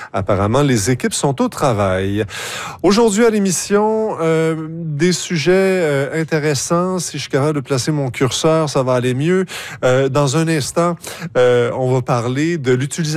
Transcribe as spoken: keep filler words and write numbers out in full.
apparemment, les équipes sont au travail. Aujourd'hui à l'émission, euh, des sujets euh, intéressants. Si je suis capable de placer mon curseur, ça va aller mieux. Euh, dans un instant, euh, on va parler de l'utilisation